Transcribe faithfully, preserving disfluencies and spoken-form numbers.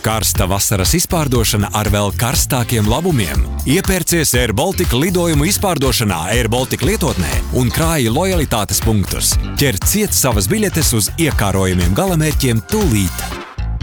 Karsta vasaras izpārdošana ar vēl karstākiem labumiem. Iepērcies Air Baltica lidojumu izpārdošanā Air Baltica lietotnē un krāji lojalitātes punktus. Ķer ciet savas biļetes uz iekārojumiem galamērķiem tūlīt